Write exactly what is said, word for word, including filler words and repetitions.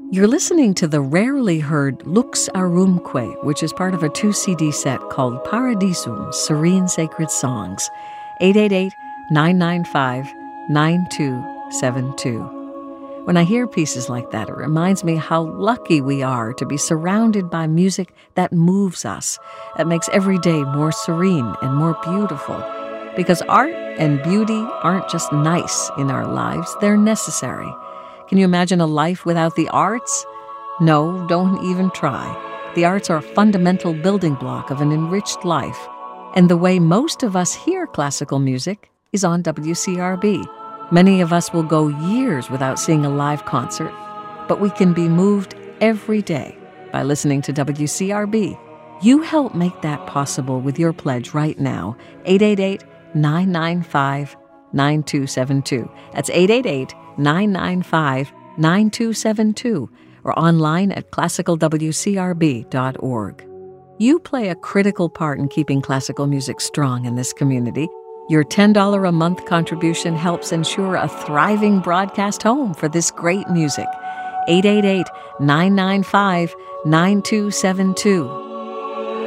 You're listening to the rarely heard Lux Arumque, which is part of a two-C D set called Paradisum, Serene Sacred Songs, eight eight eight, nine nine five, nine two seven two. When I hear pieces like that, it reminds me how lucky we are to be surrounded by music that moves us, that makes every day more serene and more beautiful. Because art and beauty aren't just nice in our lives, they're necessary. Can you imagine a life without the arts? No, don't even try. The arts are a fundamental building block of an enriched life. And the way most of us hear classical music is on W C R B. Many of us will go years without seeing a live concert, but we can be moved every day by listening to W C R B. You help make that possible with your pledge right now, eight eight eight, nine nine five, nine two seven two. That's eight eight eight, nine nine five, nine two seven two, or online at classical w c r b dot org. You play a critical part in keeping classical music strong in this community. Your ten dollars a month contribution helps ensure a thriving broadcast home for this great music. eight eight eight, nine nine five, nine two seven two.